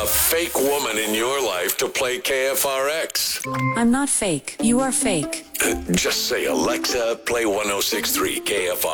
a fake woman in your life to play KFRX. I'm not fake. You are fake. Just say, Alexa, play 106.3 KFRX.